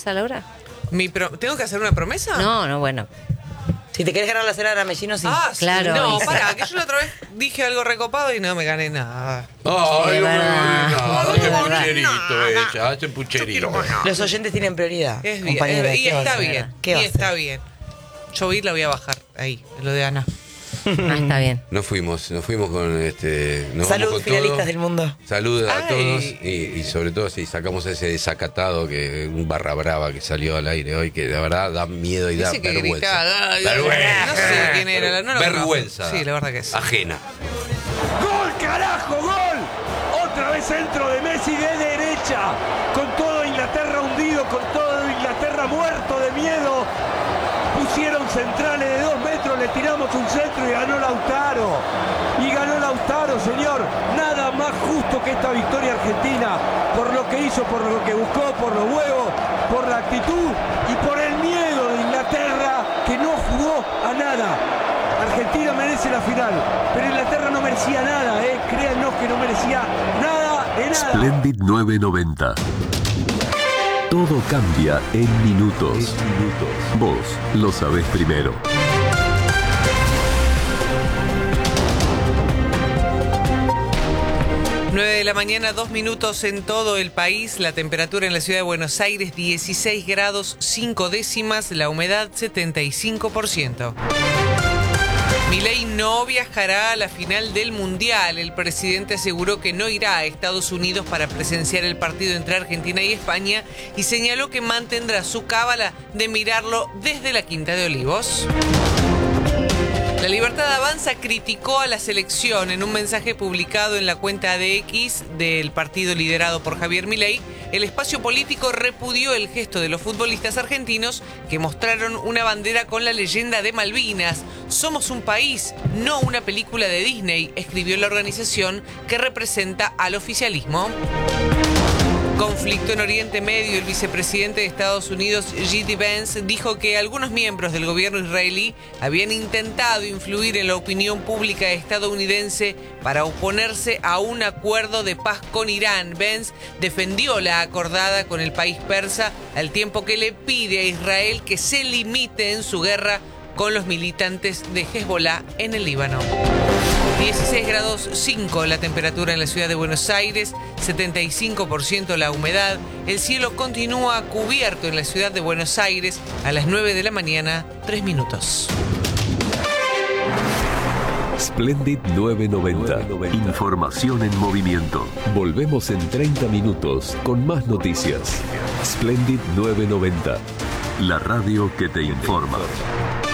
promesa, Laura? ¿Tengo que hacer una promesa? No, bueno. Si te querés ganar la cena de Ramellino, sí. Ah, Claro. sí. No, Sí. pará, que yo la otra vez dije algo recopado y no me gané nada. Ay, de verdad. hace De verdad. pucherito ella, hace pucherito. Los oyentes tienen prioridad, Es bien, compañera. y ¿Qué vas a está hacer? bien, ¿Qué y vas a está hacer? bien. Yo la voy a bajar ahí, lo de Ana. Ah, está bien. Nos fuimos con nos vamos Salud, con finalistas todo. del mundo. Salud a Ay. todos y sobre todo si sacamos ese desacatado, un barra brava que salió al aire hoy, que de verdad da miedo y da Ese que vergüenza. gritaba, "Ay, Vergüenza. no sé quién era, no lo Vergüenza. conozco. Sí, la verdad que sí. Ajena. ¡Gol, carajo, gol! Otra vez centro de Messi de derecha. Con todo Inglaterra hundido, con todo Inglaterra muerto de miedo. Pusieron centrales de 2 metros, le tiramos un centro y ganó Lautaro. Y ganó Lautaro, señor. Nada más justo que esta victoria argentina. Por lo que hizo, por lo que buscó, por los huevos, por la actitud y por el miedo de Inglaterra, que no jugó a nada. Argentina merece la final, pero Inglaterra no merecía nada, créanos que no merecía nada de nada. Splendid 990. Todo cambia en minutos. Vos lo sabés primero. 9 de la mañana, 2 minutos en todo el país. La temperatura en la ciudad de Buenos Aires, 16 grados 5 décimas. La humedad, 75%. Milei no viajará a la final del Mundial. El presidente aseguró que no irá a Estados Unidos para presenciar el partido entre Argentina y España y señaló que mantendrá su cábala de mirarlo desde la Quinta de Olivos. La Libertad Avanza criticó a la selección en un mensaje publicado en la cuenta de X del partido liderado por Javier Milei. El espacio político repudió el gesto de los futbolistas argentinos que mostraron una bandera con la leyenda de Malvinas. Somos un país, no una película de Disney, escribió la organización que representa al oficialismo. Conflicto en Oriente Medio. El vicepresidente de Estados Unidos, J.D. Vance, dijo que algunos miembros del gobierno israelí habían intentado influir en la opinión pública estadounidense para oponerse a un acuerdo de paz con Irán. Vance defendió la acordada con el país persa al tiempo que le pide a Israel que se limite en su guerra con los militantes de Hezbollah en el Líbano. 16 grados 5 la temperatura en la ciudad de Buenos Aires, 75% la humedad. El cielo continúa cubierto en la ciudad de Buenos Aires a las 9 de la mañana, 3 minutos. Splendid 990. Información en movimiento. Volvemos en 30 minutos con más noticias. Splendid 990. La radio que te informa.